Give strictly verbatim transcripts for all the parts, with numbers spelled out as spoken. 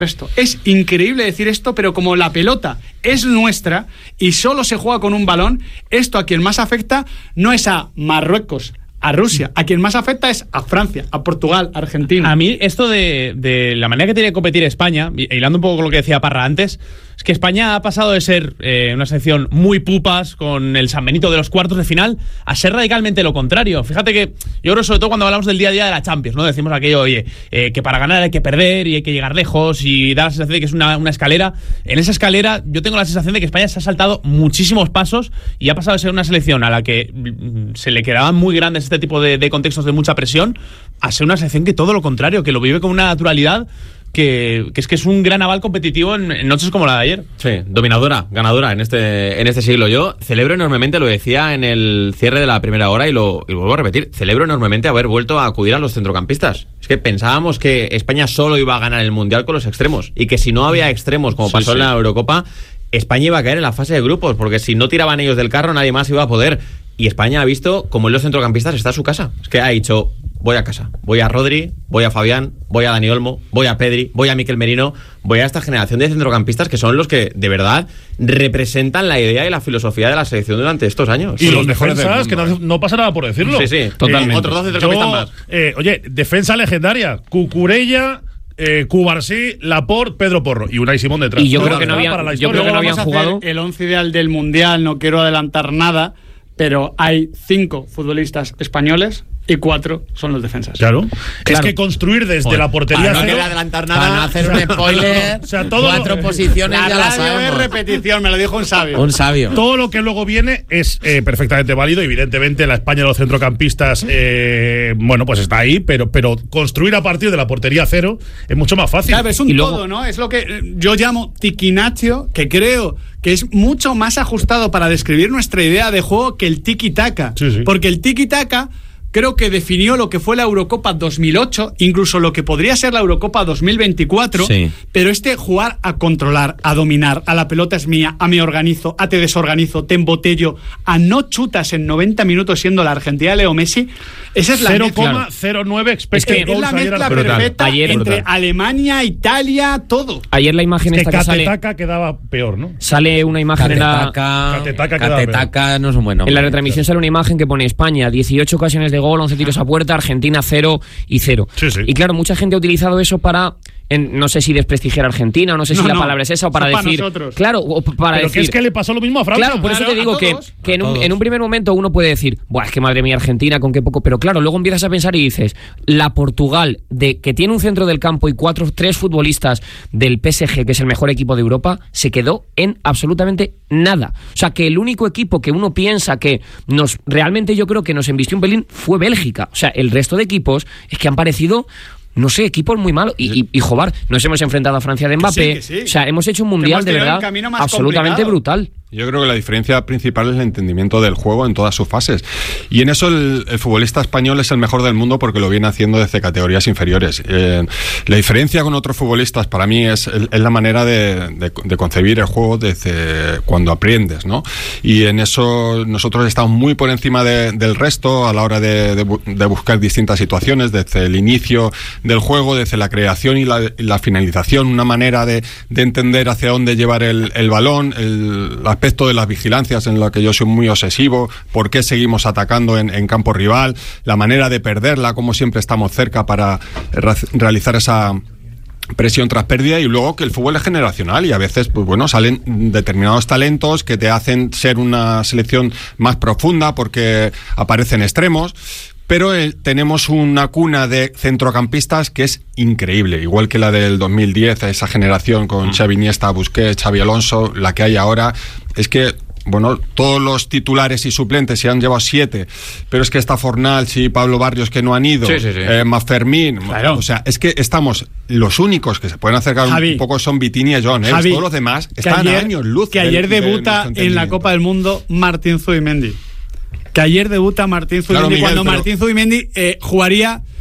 Esto. Es increíble decir esto, pero como la pelota es nuestra y solo se juega con un balón, esto a quien más afecta no es a Marruecos, a Rusia, a quien más afecta es a Francia, a Portugal, a Argentina. A mí esto de, de la manera que tiene que competir España, hilando un poco con lo que decía Parra antes, es que España ha pasado de ser eh, una selección muy pupas con el San Benito de los cuartos de final a ser radicalmente lo contrario. Fíjate que yo creo sobre todo cuando hablamos del día a día de la Champions, ¿no? Decimos aquello, oye, eh, que para ganar hay que perder y hay que llegar lejos y da la sensación de que es una, una escalera. En esa escalera yo tengo la sensación de que España se ha saltado muchísimos pasos y ha pasado de ser una selección a la que mm, se le quedaban muy grandes este tipo de, de contextos de mucha presión a ser una selección que todo lo contrario, que lo vive con una naturalidad Que, que es que es un gran aval competitivo en, en noches como la de ayer. Sí, dominadora, ganadora en este en este siglo. Yo celebro enormemente, lo decía en el cierre de la primera hora y lo, y lo vuelvo a repetir, celebro enormemente haber vuelto a acudir a los centrocampistas. Es que pensábamos que España solo iba a ganar el Mundial con los extremos y que si no había extremos, como sí, pasó sí. en la Eurocopa, España iba a caer en la fase de grupos, porque si no tiraban ellos del carro nadie más iba a poder. Y España ha visto como en los centrocampistas está a su casa. Es que ha dicho, voy a casa, voy a Rodri, voy a Fabián, voy a Dani Olmo, voy a Pedri, voy a Mikel Merino, voy a esta generación de centrocampistas que son los que de verdad representan la idea y la filosofía de la selección durante estos años. Y sí, los defensas, que no, no pasa nada por decirlo. Sí, sí, totalmente. Eh, otros dos centrocampistas Yo, más. Eh, oye, defensa legendaria, Cucurella, Eh, Cubarsí, Laporte, Pedro Porro y Unai Simón detrás. Y yo creo que no había, yo creo que no habían jugado el once ideal del Mundial, no quiero adelantar nada, pero hay cinco futbolistas españoles y cuatro son los defensas. Claro. claro. Es que construir desde Joder. la portería. No quiero adelantar nada. Para no hacer un spoiler. O sea, todo cuatro lo, posiciones la ya las radio sabemos. es repetición, me lo dijo un sabio. Un sabio. Todo lo que luego viene es eh, perfectamente válido. Evidentemente, la España de los centrocampistas, eh, bueno, pues está ahí, pero, pero construir a partir de la portería cero es mucho más fácil. Claro, es un y luego, todo, ¿no? Es lo que yo llamo tiquinaccio, que creo que es mucho más ajustado para describir nuestra idea de juego que el tiki-taka. Sí, sí. Porque el tiki-taka creo que definió lo que fue la Eurocopa dos mil ocho, incluso lo que podría ser la Eurocopa dos mil veinticuatro, sí. pero este jugar a controlar, a dominar, a la pelota es mía, a me organizo, a te desorganizo, te embotello, a no chutas en noventa minutos siendo la Argentina de Leo Messi, esa es la cero mezcla. coma cero nueve expected Es que es goals la ayer mezcla a la pelota. perfecta Ayer, entre brutal. Alemania, Italia, todo. ayer la imagen Es que esta que sale, Catetaca quedaba peor, ¿no? sale una imagen en la, Catetaca, Catetaca queda Catetaca no es un buen nombre. en la retransmisión sale una imagen que pone España dieciocho ocasiones de gol, once tiros a puerta, Argentina cero y cero. Sí, sí. Y claro, mucha gente ha utilizado eso para, en, no sé si desprestigiar a Argentina, o no sé si No, la no. palabra es esa, o para Eso para decir, nosotros. claro, o para Pero decir, que es que le pasó lo mismo a Francia. claro, por eso Claro, te digo a que, todos. que en, A un, todos. en un primer momento uno puede decir, buah, es que madre mía, Argentina, con qué poco, pero claro, luego empiezas a pensar y dices, la Portugal, de que tiene un centro del campo y cuatro, tres futbolistas del P S G, que es el mejor equipo de Europa, se quedó en absolutamente nada. O sea, que el único equipo que uno piensa que nos, realmente yo creo que nos embistió un pelín fue Bélgica. O sea, el resto de equipos es que han parecido, no sé, equipos muy malos. Y, y, y joder, nos hemos enfrentado a Francia de Mbappé. Que sí, que sí. O sea, hemos hecho un Que mundial hemos de tenido el verdad camino más absolutamente complicado. brutal. Yo creo que la diferencia principal es el entendimiento del juego en todas sus fases. Y en eso el, el futbolista español es el mejor del mundo porque lo viene haciendo desde categorías inferiores. Eh, la diferencia con otros futbolistas para mí es, es la manera de, de, de concebir el juego desde cuando aprendes, ¿no? Y en eso nosotros estamos muy por encima de, del resto a la hora de, de, de buscar distintas situaciones, desde el inicio del juego, desde la creación y la, y la finalización, una manera de, de entender hacia dónde llevar el, el balón, el, la aspecto de las vigilancias en la que yo soy muy obsesivo, por qué seguimos atacando en, en campo rival, la manera de perderla, cómo siempre estamos cerca para re- realizar esa presión tras pérdida, y luego que el fútbol es generacional y a veces, pues bueno, salen determinados talentos que te hacen ser una selección más profunda porque aparecen extremos. Pero eh, tenemos una cuna de centrocampistas que es increíble, igual que la del dos mil diez, esa generación con mm. Xavi Iniesta, Busquets, Xavi Alonso, la que hay ahora. Es que, bueno, todos los titulares y suplentes se han llevado siete, pero es que está Fornals y Pablo Barrios que no han ido, sí, sí, sí. Eh, más Fermín, Claro. o sea, es que estamos, los únicos que se pueden acercar Javi, un poco son Vitinha y John, ¿eh? Javi, Todos los demás que están ayer, a años luz. Que del- ayer de debuta nuestro en la entendimiento. Copa del Mundo Martín Zubimendi. Que ayer debuta Martín Zubimendi Claro, Miguel, cuando pero- Martín Zubimendi eh, jugaría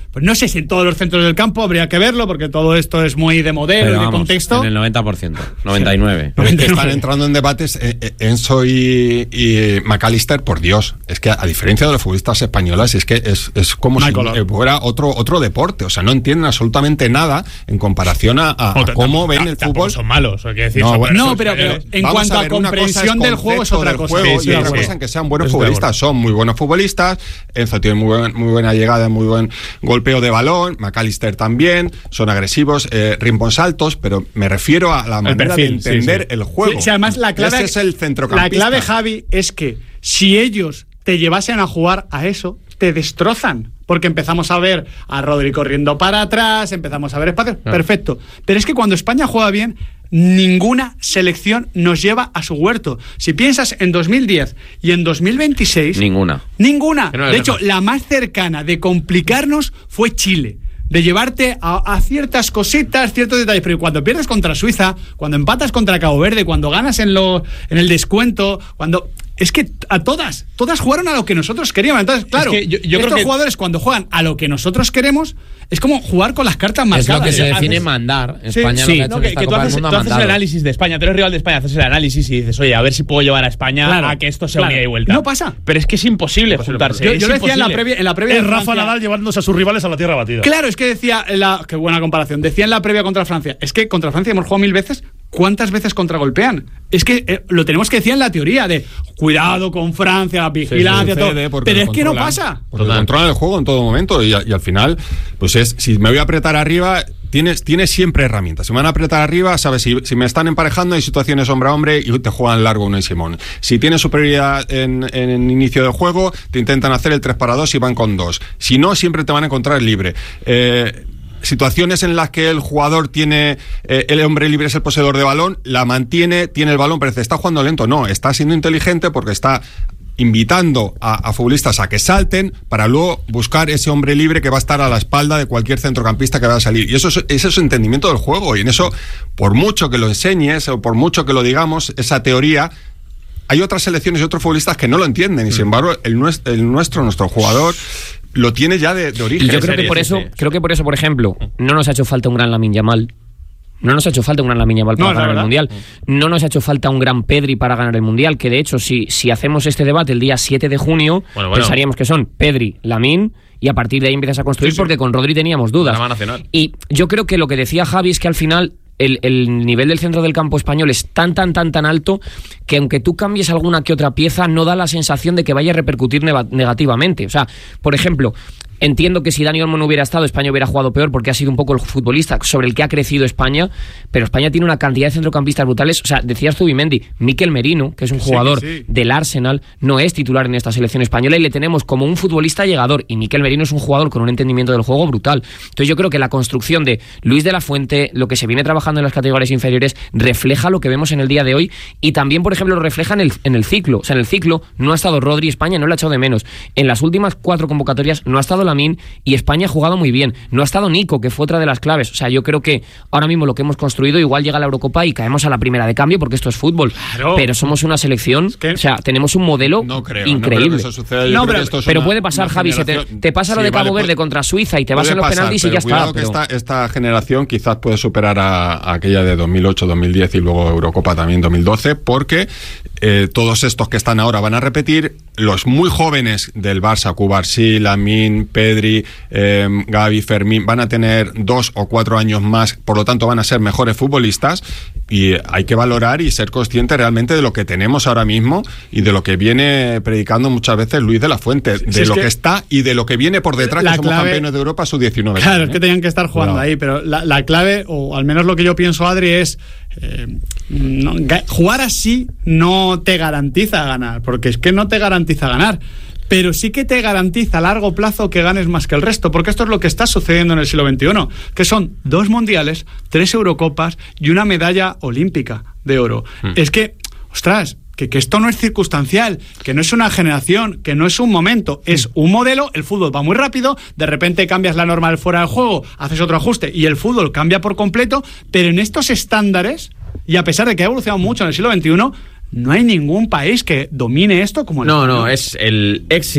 pues no sé si en todos los centros del campo, habría que verlo, porque todo esto es muy de modelo Pero y de vamos, contexto. en el noventa por ciento, noventa y nueve. Pero es que están entrando en debates eh, eh, Enzo y, y McAllister, por Dios. Es que a diferencia de los futbolistas españoles, es que es, es como No hay si color. eh, fuera otro, otro deporte. O sea, no entienden absolutamente nada en comparación a, a- a Otra- cómo tam- ven tam- el tampoco fútbol. son malos, hay que decir. No, son bueno, No, pero, pero españoles. en Vamos cuanto a, ver, una cosa es comprensión del juego es concepto otra del cosa. juego Sí, y sí, otra sí. cosa en que sean buenos Estoy de futbolistas. Son muy buenos futbolistas. Enzo tiene muy, buen- muy buena llegada, muy buen golpeo de balón. McAllister también. Son agresivos, eh, rimbones altos, pero me refiero a la manera perfil, de entender sí, sí. el juego. Sí, sí, además la clave, Ese es el la centrocampista. clave, Javi, es que si ellos te llevasen a jugar a eso, te destrozan. Porque empezamos a ver a Rodri corriendo para atrás, empezamos a ver espacios. Perfecto. Pero es que cuando España juega bien, ninguna selección nos lleva a su huerto. Si piensas en dos mil diez y en dos mil veintiséis... Ninguna. Ninguna. Que no le De hecho, dejan. la más cercana de complicarnos fue Chile. De llevarte a, a ciertas cositas, ciertos detalles. Pero cuando pierdes contra Suiza, cuando empatas contra Cabo Verde, cuando ganas en, lo, en el descuento, cuando... Es que a todas, todas jugaron a lo que nosotros queríamos. Entonces, claro, que yo- yo creo estos que- jugadores cuando juegan a lo que nosotros queremos, es como jugar con las cartas Es marcadas. lo que se Haces- define mandar. Sí, España sí, lo que ha hecho No, en que, esta que tú Copa del haces, Mundo tú ha haces el mandado. análisis de España, tú eres rival de España, haces el análisis y dices, oye, a ver si puedo llevar a España Claro, a que esto sea claro. un ida y vuelta. No pasa. Pero es que es imposible juntarse. Yo, es yo lo decía en la imposible. previa, en la previa Es de Rafa Francia. Nadal llevándose a sus rivales a la tierra batida. Claro, es que decía, en la, qué buena comparación, decía en la previa contra Francia, es que contra Francia hemos jugado mil veces, ¿cuántas veces contragolpean? Es que eh, lo tenemos que decir en la teoría de cuidado con Francia, vigilancia, todo. Sucede porque Pero lo es que no controlan, pasa. Porque controlan el juego en todo momento y, a- y al final, pues es, si me voy a apretar arriba, tienes, tienes siempre herramientas. Si me van a apretar arriba, sabes, si, si me están emparejando, hay situaciones hombre a hombre y te juegan largo uno y Simón. Si tienes superioridad en, en inicio de juego, te intentan hacer el tres para dos y van con dos. Si no, siempre te van a encontrar libre. Eh, situaciones en las que el jugador tiene, eh, el hombre libre es el poseedor de balón, la mantiene, tiene el balón, pero dice, está jugando lento. No, está siendo inteligente porque está invitando a, a futbolistas a que salten para luego buscar ese hombre libre que va a estar a la espalda de cualquier centrocampista que va a salir. Y eso es, ese es su entendimiento del juego. Y en eso, por mucho que lo enseñes o por mucho que lo digamos, esa teoría, hay otras selecciones y otros futbolistas que no lo entienden. Y sin embargo, el nuestro, el nuestro, nuestro jugador, lo tiene ya de, de origen. Y yo creo que serie, por sí, eso, sí. creo que por eso, por ejemplo, no nos ha hecho falta un gran Lamine Yamal. No nos ha hecho falta un gran Lamine Yamal para No, es la ganar el verdad. Mundial. No nos ha hecho falta un gran Pedri para ganar el Mundial, que de hecho, si, si hacemos este debate el día siete de junio, Bueno, bueno. pensaríamos que son Pedri, Lamine, y a partir de ahí empiezas a construir, Sí, sí. porque con Rodri teníamos dudas. Drama nacional. Y yo creo que lo que decía Javi es que al final el, el nivel del centro del campo español es tan, tan, tan, tan alto que aunque tú cambies alguna que otra pieza, no da la sensación de que vaya a repercutir neva- negativamente. O sea, por ejemplo, entiendo que si Dani Olmo no hubiera estado, España hubiera jugado peor porque ha sido un poco el futbolista sobre el que ha crecido España, pero España tiene una cantidad de centrocampistas brutales. O sea, decías Zubimendi, Mikel Merino, que es un Sí, jugador que sí. del Arsenal, no es titular en esta selección española y le tenemos como un futbolista llegador, y Mikel Merino es un jugador con un entendimiento del juego brutal. Entonces yo creo que la construcción de Luis de la Fuente, lo que se viene trabajando en las categorías inferiores, refleja lo que vemos en el día de hoy, y también, por ejemplo, lo refleja en el, en el ciclo. O sea, en el ciclo no ha estado Rodri, España no le ha echado de menos. En las últimas cuatro convocatorias no ha estado Lamine y España ha jugado muy bien. No ha estado Nico, que fue otra de las claves. O sea, yo creo que ahora mismo lo que hemos construido, igual llega la Eurocopa y caemos a la primera de cambio porque esto es fútbol. Claro. Pero somos una selección, que- o sea, tenemos un modelo No creo, increíble. no creo que eso suceda. Yo No, creo pero- que esto es Pero una- puede pasar, una Javi, se te, generación- te pasa lo Sí, de Cabo vale, Verde puede- contra Suiza y te vas puede en los pasar, penaltis y pero ya está. cuidado que pero- esta, esta generación quizás puede superar a, a aquella de dos mil ocho, dos mil diez y luego Eurocopa también dos mil doce, porque eh, todos estos que están ahora van a repetir. Los muy jóvenes del Barça, Cubarsí, Lamine, Pedri, eh, Gavi, Fermín, van a tener dos o cuatro años más, por lo tanto van a ser mejores futbolistas, y hay que valorar y ser consciente realmente de lo que tenemos ahora mismo y de lo que viene predicando muchas veces Luis de la Fuente, de si es lo que, que está y de lo que viene por detrás, la que somos clave- campeones de Europa sub diecinueve. Claro, es que tenían que estar jugando Cuidado. ahí, pero la, la clave, o al menos lo que yo pienso, Adri, es eh, no, ga- jugar así no te garantiza ganar, porque es que no te garantiza ganar, pero sí que te garantiza a largo plazo que ganes más que el resto, porque esto es lo que está sucediendo en el siglo veintiuno, que son dos mundiales, tres Eurocopas y una medalla olímpica de oro. Hmm. Es que, ostras, que, que esto no es circunstancial, que no es una generación, que no es un momento, es un modelo. El fútbol va muy rápido, de repente cambias la norma del fuera de juego, haces otro ajuste y el fútbol cambia por completo, pero en estos estándares, y a pesar de que ha evolucionado mucho en el siglo veintiuno, no hay ningún país que domine esto como el No, español. no, es el éxito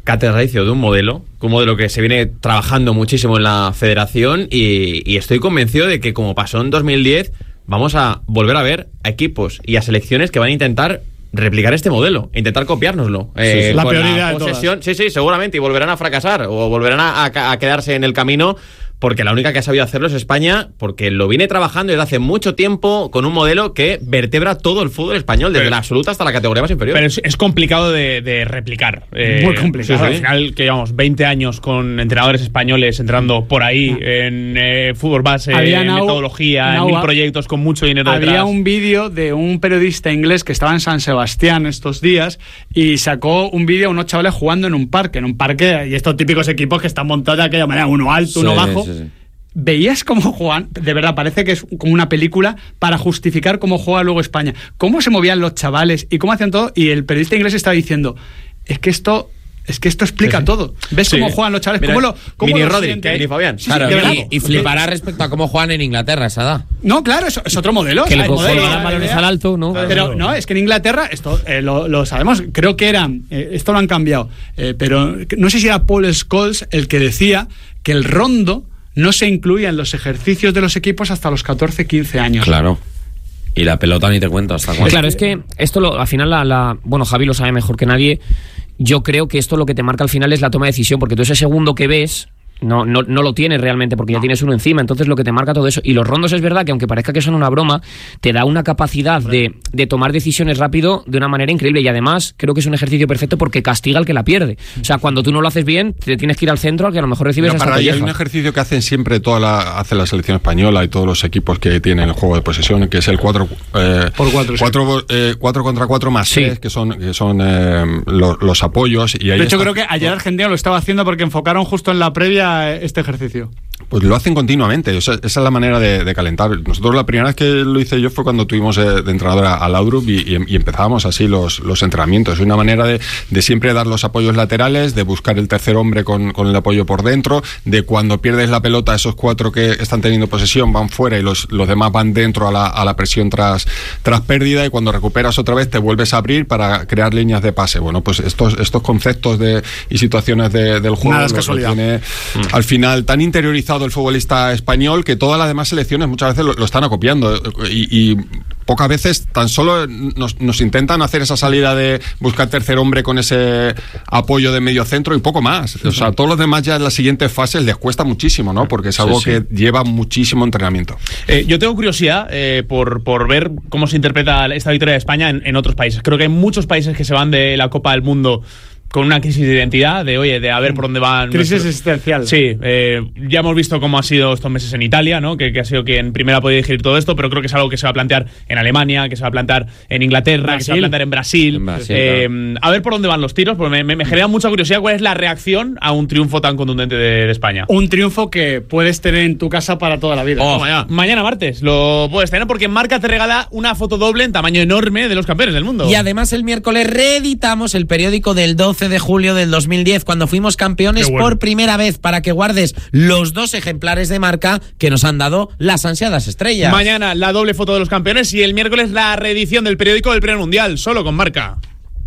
cátedra de un modelo, un modelo que se viene trabajando muchísimo en la federación y, y estoy convencido de que, como pasó en dos mil diez, vamos a volver a ver a equipos y a selecciones que van a intentar replicar este modelo, intentar copiárnoslo. Eh, sí, sí. La con peor la idea de posesión, sí, sí, seguramente, y volverán a fracasar o volverán a, a, a quedarse en el camino, porque la única que ha sabido hacerlo es España, porque lo viene trabajando desde hace mucho tiempo con un modelo que vertebra todo el fútbol español, desde pero, la absoluta hasta la categoría más inferior. Pero es, es complicado de, de replicar. Eh, Muy complicado. Sí, sí. Al final, que llevamos veinte años con entrenadores españoles entrando por ahí no. en eh, fútbol base, había en now, metodología, now, en mil proyectos con mucho dinero había detrás. Había un vídeo de un periodista inglés que estaba en San Sebastián estos días y sacó un vídeo a unos chavales jugando en un parque, en un parque, y estos típicos equipos que están montados de aquella manera, uno alto, sí, uno bajo. Sí, sí. Veías cómo juegan, de verdad, parece que es como una película para justificar cómo juega luego España. Cómo se movían los chavales y cómo hacían todo. Y el periodista inglés estaba diciendo, es que esto... Es que esto explica sí, sí. todo. ¿Ves sí. cómo juegan los chavales? Mira, ¿Cómo lo, cómo mini lo Rodri, sienten? Mini Fabián. Sí, claro, sí, y, y flipará respecto a cómo juegan en Inglaterra a esa edad. No, claro, es, es otro modelo. Que o sea, le colgarán balones al alto, ¿no? Pero no, es que en Inglaterra, esto eh, lo, lo sabemos, creo que era, eh, esto lo han cambiado, eh, pero no sé si era Paul Scholes el que decía que el rondo no se incluía en los ejercicios de los equipos hasta los catorce, quince años. Claro. Y la pelota ni te cuento hasta cuándo. Claro, es que esto lo, al final la, la... Bueno, Javi lo sabe mejor que nadie. Yo creo que esto lo que te marca al final es la toma de decisión, porque tú ese segundo que ves no, no, no lo tienes realmente, porque ya tienes uno encima, entonces lo que te marca todo eso. Y los rondos es verdad que, aunque parezca que son una broma, te da una capacidad de, de tomar decisiones rápido de una manera increíble, y además creo que es un ejercicio perfecto porque castiga al que la pierde. O sea, cuando tú no lo haces bien, te tienes que ir al centro, al que a lo mejor recibes esa colleja. Hay un ejercicio que hacen siempre toda la, hace la selección española y todos los equipos que tienen el juego de posesión, que es el cuatro eh, por cuatro, cuatro, sí. eh, cuatro contra cuatro más sí. tres, que son, que son eh, los, los apoyos. Y ahí de hecho, está. Creo que ayer Argentina lo estaba haciendo porque enfocaron justo en la previa este ejercicio. Pues lo hacen continuamente, o sea, esa es la manera de, de calentar. Nosotros la primera vez que lo hice yo fue cuando tuvimos eh, de entrenador a, a Laudrup y, y, y empezábamos así los, los entrenamientos. Es una manera de, de siempre dar los apoyos laterales, de buscar el tercer hombre con, con el apoyo por dentro, de cuando pierdes la pelota, esos cuatro que están teniendo posesión van fuera y los, los demás van dentro a la, a la presión tras, tras pérdida, y cuando recuperas otra vez te vuelves a abrir para crear líneas de pase. Bueno, pues estos, estos conceptos de, y situaciones de, del juego Nada es lo, casualidad. Lo tiene mm. al final tan interiorizado el futbolista español que todas las demás selecciones muchas veces lo, lo están acopiando y, y pocas veces tan solo nos, nos intentan hacer esa salida de buscar tercer hombre con ese apoyo de medio centro y poco más. O sea, todos los demás ya en las siguientes fases les cuesta muchísimo, ¿no? Porque es algo sí, sí. que lleva muchísimo entrenamiento. Eh, yo tengo curiosidad eh, por, por ver cómo se interpreta esta victoria de España en, en otros países. Creo que hay muchos países que se van de la Copa del Mundo con una crisis de identidad, de oye, de a ver por dónde van. Crisis nuestro... existencial. Sí, eh, ya hemos visto cómo ha sido estos meses en Italia, ¿no? Que, que ha sido quien primero ha podido dirigir todo esto, pero creo que es algo que se va a plantear en Alemania, que se va a plantear en Inglaterra, Brasil. que se va a plantear en Brasil. En Brasil eh, claro. A ver por dónde van los tiros, porque me, me, me genera mucha curiosidad cuál es la reacción a un triunfo tan contundente de, de España. Un triunfo que puedes tener en tu casa para toda la vida. Oh, mañana. mañana martes lo puedes tener, porque Marca te regala una foto doble en tamaño enorme de los campeones del mundo. Y además el miércoles reeditamos el periódico del doce de julio del dos mil diez, cuando fuimos campeones bueno. por primera vez, para que guardes los dos ejemplares de Marca que nos han dado las ansiadas estrellas. Mañana la doble foto de los campeones y el miércoles la reedición del periódico del Primer Mundial, solo con Marca.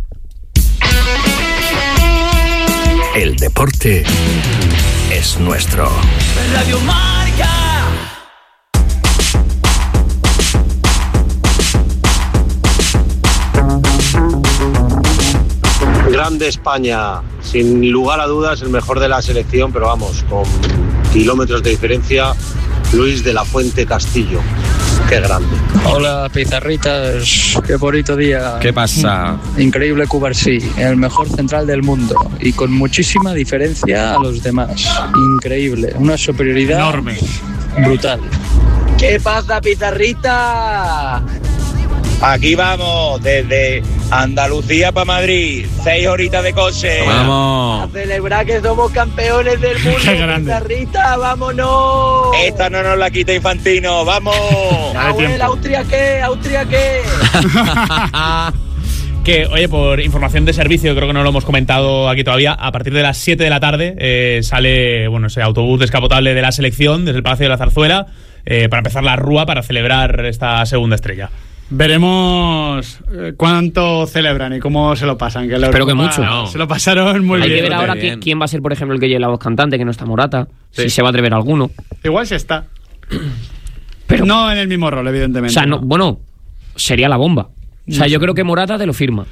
El deporte es nuestro. Radio Marca. Grande España, sin lugar a dudas el mejor de la selección, pero vamos, con kilómetros de diferencia, Luis de la Fuente Castillo. Qué grande. Hola, pizarritas, qué bonito día. ¿Qué pasa? Increíble Cubarsí, el mejor central del mundo y con muchísima diferencia a los demás. Increíble, una superioridad enorme, brutal. ¿Qué pasa, pizarrita? Aquí vamos, desde Andalucía para Madrid, seis horitas de coche. ¡Vamos! A celebrar que somos campeones del mundo, pizarrita, vámonos. Esta no nos la quita Infantino, vamos. Abuela, ¿Austria qué? ¿Austria qué? Que, oye, por información de servicio, creo que no lo hemos comentado aquí todavía, a partir de las siete de la tarde eh, sale, bueno, ese autobús descapotable de la selección desde el Palacio de la Zarzuela eh, para empezar la rúa para celebrar esta segunda estrella. Veremos eh, cuánto celebran y cómo se lo pasan. Que Espero que mucho. No. Se lo pasaron muy Hay bien. Hay que ver ahora quién, quién va a ser, por ejemplo, el que lleve la voz cantante, que no está Morata. Sí. Si se va a atrever alguno. Igual sí está. Pero no en el mismo rol, evidentemente. O sea, no, bueno, sería la bomba. O sea, yo creo que Morata te lo firma.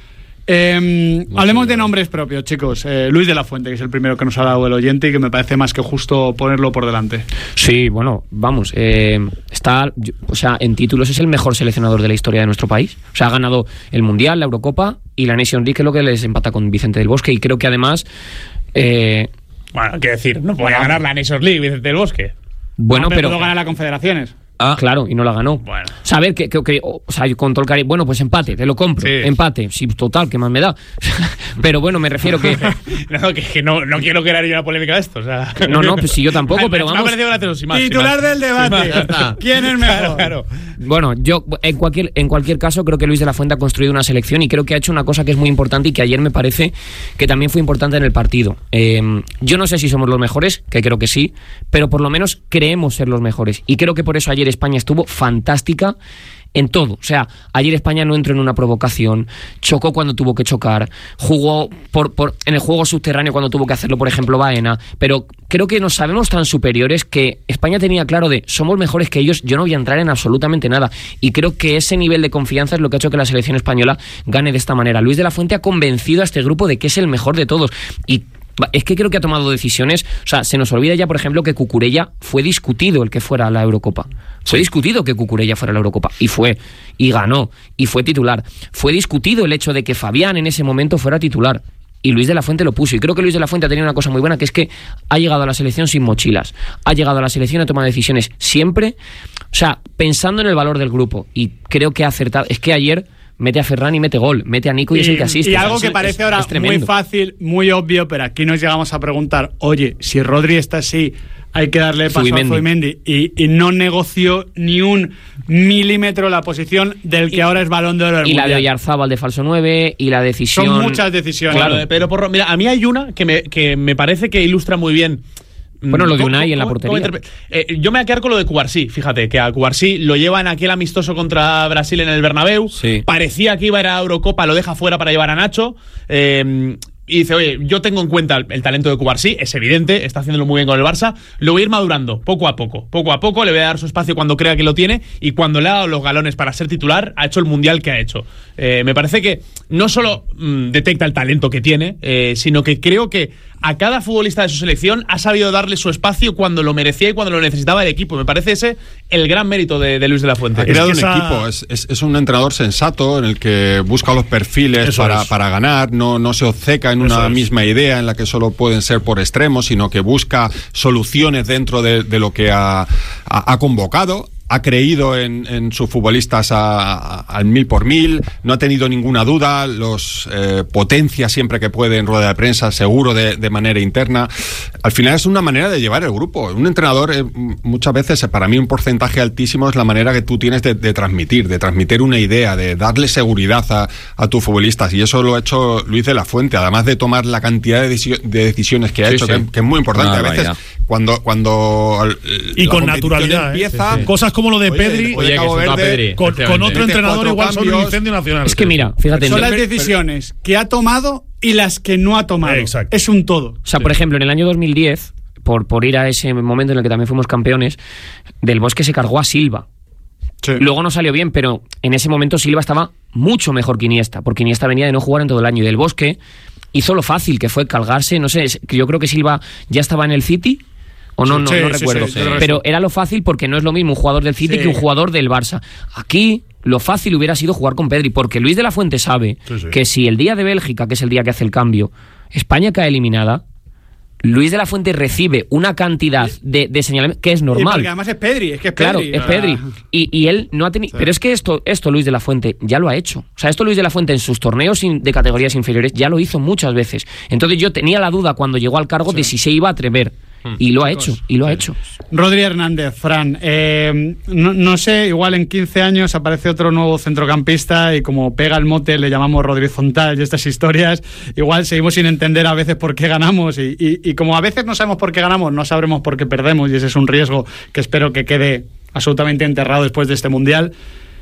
Eh, hablemos de nombres propios, chicos. Eh, Luis de la Fuente, que es el primero que nos ha dado el oyente y que me parece más que justo ponerlo por delante. Sí, bueno, vamos. Eh, está, o sea, en títulos es el mejor seleccionador de la historia de nuestro país. O sea, ha ganado el Mundial, la Eurocopa y la Nations League, que es lo que les empata con Vicente del Bosque. Y creo que además... Eh, bueno, qué decir, no podía ganar la Nations League, Vicente del Bosque. Bueno, no, pero... pudo ganar la Confederaciones. Ah, claro, y no la ganó. Bueno. O sea, a ver, que, que, que o sea, con todo el cariño, bueno, pues empate, te lo compro. Sí. Empate, sí, total, ¿qué más me da? Pero bueno, me refiero que... no, que, que no, no quiero crear yo una polémica de esto, o sea... No, no, pues sí, yo tampoco, pero me, vamos... Me ha parecido más, Titular del debate. ¿Quién es mejor? Claro, claro. Bueno, yo, en cualquier, en cualquier caso, creo que Luis de la Fuente ha construido una selección y creo que ha hecho una cosa que es muy importante y que ayer me parece que también fue importante en el partido. Eh, yo no sé si somos los mejores, que creo que sí, pero por lo menos creemos ser los mejores. Y creo que por eso ayer España estuvo fantástica en todo. O sea, ayer España no entró en una provocación, chocó cuando tuvo que chocar, jugó por, por, en el juego subterráneo cuando tuvo que hacerlo, por ejemplo, Baena, pero creo que nos sabemos tan superiores que España tenía claro de somos mejores que ellos, yo no voy a entrar en absolutamente nada, y creo que ese nivel de confianza es lo que ha hecho que la selección española gane de esta manera. Luis de la Fuente ha convencido a este grupo de que es el mejor de todos, y es que creo que ha tomado decisiones. O sea, se nos olvida ya, por ejemplo, que Cucurella fue discutido el que fuera a la Eurocopa. Fue sí. discutido que Cucurella fuera a la Eurocopa. Y fue, y ganó, y fue titular. Fue discutido el hecho de que Fabián en ese momento fuera titular. Y Luis de la Fuente lo puso. Y creo que Luis de la Fuente ha tenido una cosa muy buena, que es que ha llegado a la selección sin mochilas. Ha llegado a la selección a tomar decisiones siempre, o sea, pensando en el valor del grupo. Y creo que ha acertado. Es que ayer... mete a Ferran y mete gol, mete a Nico y, y es el que asiste. Y algo o sea, que parece es, ahora es muy fácil, muy obvio, pero aquí nos llegamos a preguntar, oye, si Rodri está así, hay que darle paso Zubimendi. a Zubimendi, y, y no negoció ni un milímetro la posición del que y, ahora es Balón de Oro del Y Mundial. La de Oyarzábal de falso nueve, y la decisión... Son muchas decisiones. Claro, pero por, mira, a mí hay una que me, que me parece que ilustra muy bien. Bueno, lo de Unai en la portería. Eh, yo me voy a quedar con lo de Cubarsí. Fíjate, que a Cubarsí lo llevan aquel amistoso contra Brasil en el Bernabéu. Sí. Parecía que iba a ir a Eurocopa, lo deja fuera para llevar a Nacho. Eh, y dice, oye, yo tengo en cuenta el, el talento de Cubarsí, es evidente, está haciéndolo muy bien con el Barça, lo voy a ir madurando, poco a poco, poco a poco, le voy a dar su espacio cuando crea que lo tiene, y cuando le ha dado los galones para ser titular, ha hecho el Mundial que ha hecho. Eh, me parece que no solo mmm, detecta el talento que tiene, eh, sino que creo que a cada futbolista de su selección ha sabido darle su espacio cuando lo merecía y cuando lo necesitaba el equipo. Me parece ese el gran mérito de, de Luis de la Fuente. Ha creado un esa... equipo, es, es, es un entrenador sensato en el que busca los perfiles para, para ganar, no, no se obceca en Eso una es. misma idea en la que solo pueden ser por extremos, sino que busca soluciones dentro de, de lo que ha, ha, ha convocado. Ha creído en, en sus futbolistas a, a, al mil por mil, no ha tenido ninguna duda, los eh, potencia siempre que puede en rueda de prensa, seguro de, de manera interna. Al final es una manera de llevar el grupo. Un entrenador, eh, muchas veces, para mí un porcentaje altísimo es la manera que tú tienes de, de transmitir, de transmitir una idea, de darle seguridad a, a tus futbolistas. Y eso lo ha hecho Luis de la Fuente, además de tomar la cantidad de, deci- de decisiones que ha sí, hecho, sí. Que, que es muy importante. Ah, a veces, vaya. cuando, cuando y con naturalidad empieza, eh, sí, sí. cosas como lo de Oye, Pedri, oye, Cabo Verde, Pedri con, con otro entrenador igual son un incendio nacional. Es que mira, fíjate, son las decisiones que ha tomado y las que no ha tomado. Exacto. Es un todo. O sea, por ejemplo, en el año dos mil diez, por, por ir a ese momento en el que también fuimos campeones, Del Bosque se cargó a Silva. Sí. Luego no salió bien, pero en ese momento Silva estaba mucho mejor que Iniesta, porque Iniesta venía de no jugar en todo el año. Y Del Bosque hizo lo fácil, que fue cargarse, no sé, yo creo que Silva ya estaba en el City, o no, no, sí, no sí, recuerdo, sí, sí, sí, pero era lo fácil porque no es lo mismo un jugador del City sí. que un jugador del Barça. Aquí lo fácil hubiera sido jugar con Pedri, porque Luis de la Fuente sabe sí, sí. que si el día de Bélgica, que es el día que hace el cambio, España cae eliminada, Luis de la Fuente recibe una cantidad de, de señalamientos que es normal. Y porque además es Pedri, es que es Pedri. Claro, es Pedri. Ah. Y, y él no ha tenido... Sí. Pero es que esto, esto Luis de la Fuente ya lo ha hecho. O sea, esto Luis de la Fuente en sus torneos de categorías inferiores ya lo hizo muchas veces. Entonces yo tenía la duda cuando llegó al cargo sí. de si se iba a atrever. Y lo ha hecho, y lo ha hecho. Rodri Hernández, Fran, eh, no, no sé, igual en quince años aparece otro nuevo centrocampista y como pega el mote le llamamos Rodri Zontal y estas historias, igual seguimos sin entender a veces por qué ganamos y, y, y como a veces no sabemos por qué ganamos, no sabremos por qué perdemos y ese es un riesgo que espero que quede absolutamente enterrado después de este Mundial.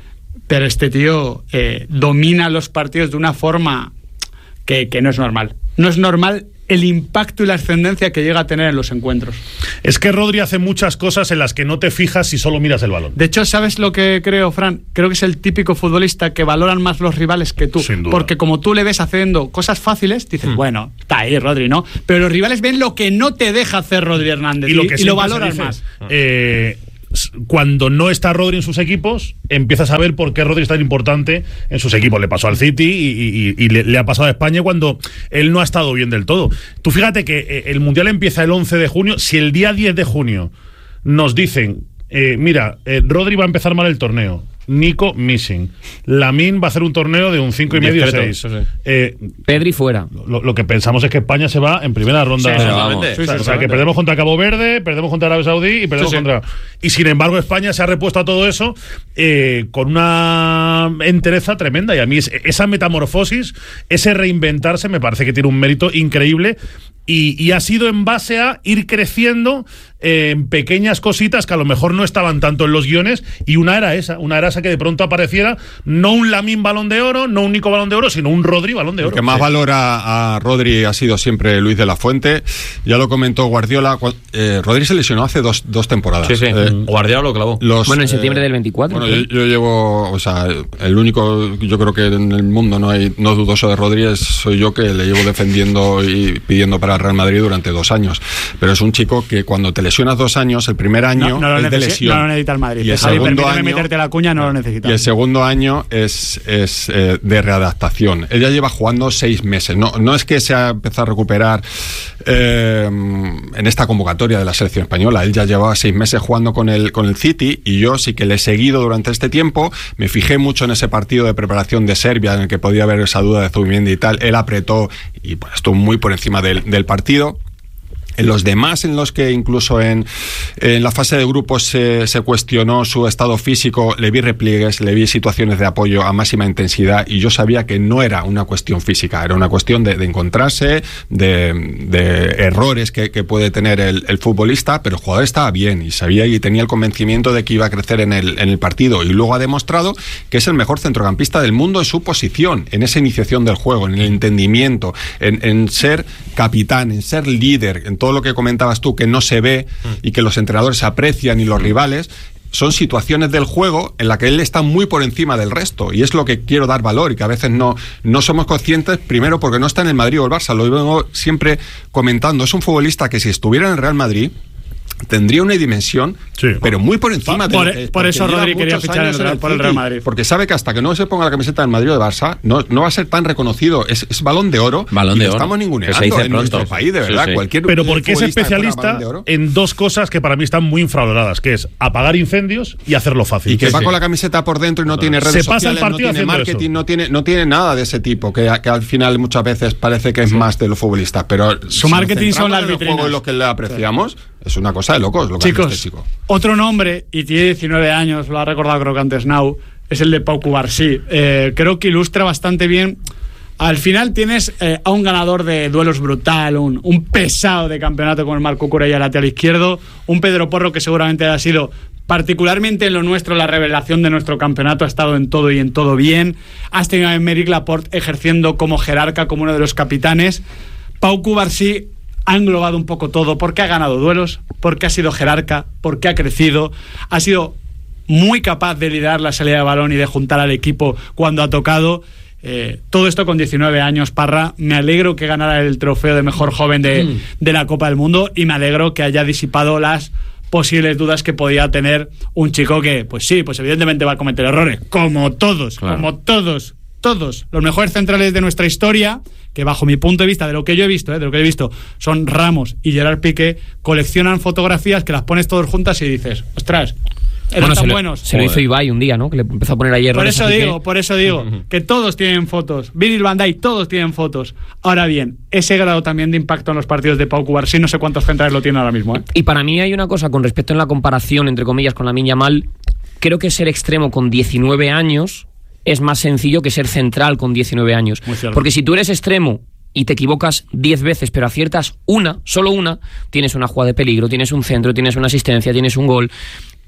pero este tío eh, domina los partidos de una forma que, que no es normal. No es normal el impacto y la ascendencia que llega a tener en los encuentros. Es que Rodri hace muchas cosas en las que no te fijas si solo miras el balón. De hecho, ¿sabes lo que creo, Fran? Creo que es el típico futbolista que valoran más los rivales que tú. Sin duda. Porque como tú le ves haciendo cosas fáciles, dices, Mm. bueno, está ahí Rodri, ¿no? Pero los rivales ven lo que no te deja hacer Rodri Hernández Y lo, que y lo siempre se valoran dice más. es, eh, s- cuando no está Rodri en sus equipos, empiezas a ver por qué Rodri es tan importante en sus equipos. Le pasó al City y, y- y le, le ha pasado a España cuando él no ha estado bien del todo. Tú fíjate que eh, el Mundial empieza el once de junio. Si el día diez de junio nos dicen, eh, mira, eh, Rodri va a empezar mal el torneo, Nico missing, Lamine va a hacer un torneo de un cinco y medio Discreto, seis. sí, sí. Eh, Pedri fuera. lo, lo que pensamos es que España se va en primera ronda. Sí, O sea, totalmente. o sea, Sí, sí, o sea, que totalmente. perdemos contra Cabo Verde, perdemos contra Arabia Saudí y perdemos Sí, sí. contra. Y sin embargo, España se ha repuesto a todo eso eh, con una entereza tremenda. Y a mí es- esa metamorfosis, ese reinventarse, me parece que tiene un mérito increíble. Y, y ha sido en base a ir creciendo eh, en pequeñas cositas que a lo mejor no estaban tanto en los guiones, y una era esa, una era esa que de pronto apareciera no un Lamine Balón de Oro, no un Nico Balón de Oro, sino un Rodri Balón de El Oro. que más Sí. valora a Rodri ha sido siempre Luis de la Fuente. Ya lo comentó Guardiola. cu- Eh, Rodri se lesionó hace dos, dos temporadas. Sí, sí. Eh, Guardiola lo clavó. los, Bueno, en eh, septiembre del veinticuatro. Bueno, yo, yo llevo, o sea, el único, yo creo que en el mundo no hay no dudoso de Rodri es, soy yo, que le llevo defendiendo y pidiendo para el Real Madrid durante dos años. Pero es un chico que cuando te lesionas dos años, el primer año No, no, lo es de necesi- lesión. no lo necesita el Madrid. Y el Javi, segundo permíteme año- meterte la cuña, no lo necesita. Y el segundo año es, es eh, de readaptación. Ella lleva jugando seis meses. No, no es que se ha empezado a recuperar eh, en esta convocatoria de la selección española. Él ya llevaba seis meses jugando con el, con el City, y yo sí que le he seguido durante este tiempo. Me fijé mucho en ese partido de preparación de Serbia en el que podía haber esa duda de Zubimendi y tal. Él apretó y pues, estuvo muy por encima del, del partido. En los demás, en los que incluso en, en la fase de grupos se, se cuestionó su estado físico, le vi repliegues, le vi situaciones de apoyo a máxima intensidad, y yo sabía que no era una cuestión física, era una cuestión de, de encontrarse, de, de errores que, que puede tener el, el futbolista, pero el jugador estaba bien y sabía y tenía el convencimiento de que iba a crecer en el, en el partido, y luego ha demostrado que es el mejor centrocampista del mundo en su posición, en esa iniciación del juego, en el entendimiento, en, en ser capitán, en ser líder, en todo lo que comentabas tú, que no se ve y que los entrenadores aprecian y los rivales. Son situaciones del juego en las que él está muy por encima del resto, y es lo que quiero dar valor, y que a veces no, no somos conscientes, primero porque no está en el Madrid o el Barça, lo vengo siempre comentando. Es un futbolista que si estuviera en el Real Madrid tendría una dimensión, Sí. pero muy por encima de Por- lo que- por porque eso lleva Rodri quería muchos fichar en el años Real- por el City, Real Madrid. porque sabe que hasta que no se ponga la camiseta del Madrid o de Barça no, no va a ser tan reconocido. Es, es balón de oro, Balón y de lo oro. estamos Que ninguneando se dice en pronto. nuestro país, de Sí, verdad. sí. Cualquier Pero porque es futbolista que fuera especialista Balón de Oro. en dos cosas que para mí están muy infravaloradas, que es apagar incendios y hacerlo fácil. Y que Sí, va sí. con la camiseta por dentro y no tiene Se redes pasa el sociales, partido no tiene haciendo marketing, eso. no tiene, no tiene nada de ese tipo, que, que al final muchas veces parece que es más de los futbolistas. Pero Su marketing son las en el vitrinas. juego y lo que le apreciamos, es una cosa de locos lo que hace Chicos, este chico. otro nombre, y tiene diecinueve años, lo ha recordado creo que antes Nau, es el de Pau Cubarsí. Eh, creo que ilustra bastante bien. Al final tienes eh, a un ganador de duelos brutal, un, un pesado de campeonato con el Marco Curella lateral izquierdo, un Pedro Porro que seguramente ha sido, particularmente en lo nuestro, la revelación de nuestro campeonato, ha estado en todo y en todo bien. Has tenido a Aymeric Laporte ejerciendo como jerarca, como uno de los capitanes. Pau Cubarsí ha englobado un poco todo, porque ha ganado duelos, porque ha sido jerarca, porque ha crecido, ha sido muy capaz de liderar la salida de balón y de juntar al equipo cuando ha tocado. Eh, todo esto con diecinueve años, Parra. Me alegro que ganara el trofeo de mejor joven de, mm. de la Copa del Mundo, y me alegro que haya disipado las posibles dudas que podía tener un chico que, pues sí, pues evidentemente va a cometer errores, como todos, claro. como todos, todos. Los mejores centrales de nuestra historia, que bajo mi punto de vista, de lo que yo he visto, eh, de lo que he visto, son Ramos y Gerard Piqué, coleccionan fotografías que las pones todas juntas y dices, ostras, eran bueno, tan se lo, buenos. Se lo hizo Ibai un día, ¿no? Que le empezó a poner ayer. Por eso digo, por eso digo, que todos tienen fotos. Virgil van Dijk, todos tienen fotos. Ahora bien, ese grado también de impacto en los partidos de Pau Cubarsí, no sé cuántos centrales lo tiene ahora mismo, ¿eh? Y para mí hay una cosa con respecto en la comparación, entre comillas, con Lamine Yamal. Creo que ser extremo con diecinueve años es más sencillo que ser central con diecinueve años. Porque si tú eres extremo y te equivocas diez veces, pero aciertas una, solo una, tienes una jugada de peligro, tienes un centro, tienes una asistencia, tienes un gol.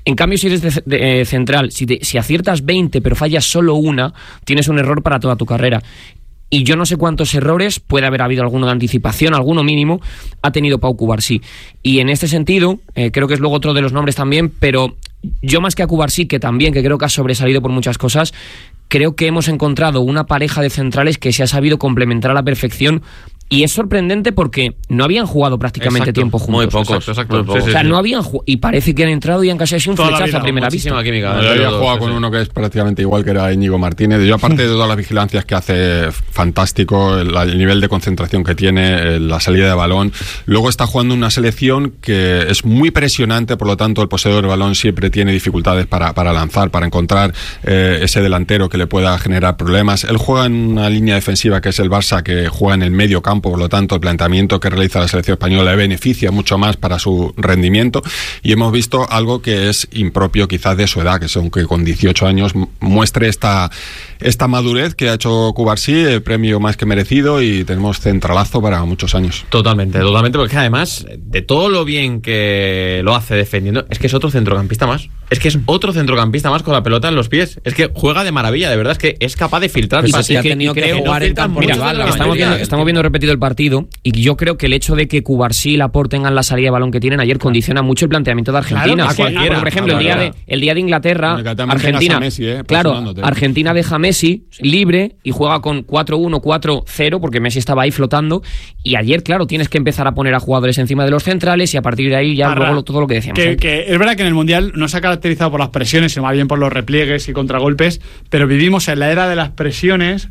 En cambio, si eres de, de, eh, central, si, te, si aciertas veinte pero fallas solo una, tienes un error para toda tu carrera. Y yo no sé cuántos errores, puede haber habido alguno de anticipación, alguno mínimo, ha tenido Pau Cubarsí. Y en este sentido, eh, creo que es luego otro de los nombres también, pero yo más que a Cubarsí, que también, que creo que ha sobresalido por muchas cosas, creo que hemos encontrado una pareja de centrales que se ha sabido complementar a la perfección. Y es sorprendente porque no habían jugado prácticamente exacto, tiempo juntos. Muy pocos, exacto. exacto muy pocos. Sí, sí, o sea, no habían jugado. Y parece que han entrado y han casi sido un flechazo a primera vista. Química, no, yo había jugado con uno que es prácticamente igual, que era Íñigo Martínez. Yo, aparte de todas las vigilancias que hace, fantástico, el, el nivel de concentración que tiene, la salida de balón. Luego está jugando una selección que es muy presionante, por lo tanto, el poseedor del balón siempre tiene dificultades para, para lanzar, para encontrar eh, ese delantero que le pueda generar problemas. Él juega en una línea defensiva que es el Barça, que juega en el medio campo, por lo tanto, el planteamiento que realiza la selección española le beneficia mucho más para su rendimiento, y hemos visto algo que es impropio quizás de su edad, que es aunque con dieciocho años muestre esta, esta madurez que ha hecho Cubarsí, el premio más que merecido, y tenemos centralazo para muchos años. Totalmente, totalmente, porque además de todo lo bien que lo hace defendiendo, es que es otro centrocampista más. Es que es otro centrocampista más con la pelota en los pies. Es que juega de maravilla, de verdad, es que es capaz de filtrar. Pues sí, ha tenido que, que jugar en campo. Mira, estamos, viendo, estamos viendo repetido el partido, y yo creo que el hecho de que Cubarsí y Laporte tengan la salida de balón que tienen ayer condiciona mucho el planteamiento de Argentina. Claro, cualquiera, por ejemplo, el día de, el día de Inglaterra, Argentina, Messi, eh, claro, Argentina deja a Messi libre y juega con cuatro uno, cuatro cero, porque Messi estaba ahí flotando, y ayer, claro, tienes que empezar a poner a jugadores encima de los centrales, y a partir de ahí ya Parra, luego todo lo que decíamos. Que, que es verdad que en el Mundial no se ha caracterizado por las presiones, sino más bien por los repliegues y contragolpes, pero vivimos en la era de las presiones,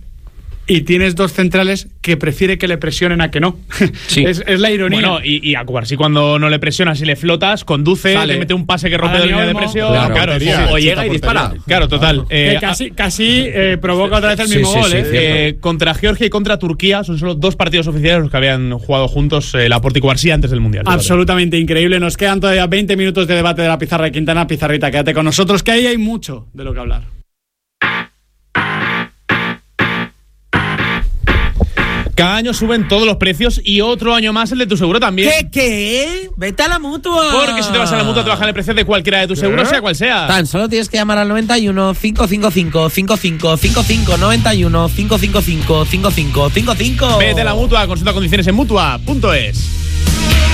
y tienes dos centrales que prefiere que le presionen a que no. Sí. es, es la ironía. Bueno, y, y a Cubarsí cuando no le presionas y le flotas, conduce, Sale. le mete un pase que rompe la línea de presión. Claro, claro, sí, o llega y dispara. Claro, total. Eh, que casi casi eh, provoca otra vez el mismo sí, gol. Sí, sí, eh. Eh, contra Georgia y contra Turquía son solo dos partidos oficiales los que habían jugado juntos eh, Laporte y Cubarsí antes del Mundial. Absolutamente increíble. Nos quedan todavía veinte minutos de debate de la pizarra de Quintana. Pizarrita, quédate con nosotros, que ahí hay mucho de lo que hablar. Cada año suben todos los precios, y otro año más el de tu seguro también. ¿Qué? ¿Qué? Vete a la Mutua. Porque si te vas a la Mutua te bajan el precio de cualquiera de tus seguros, sea cual sea. Tan solo tienes que llamar al noventa y uno, cinco cinco cinco, cinco cinco cinco cinco, noventa y uno, cinco cinco cinco, cinco cinco cinco cinco. Vete a la Mutua, consulta condiciones en mutua punto es.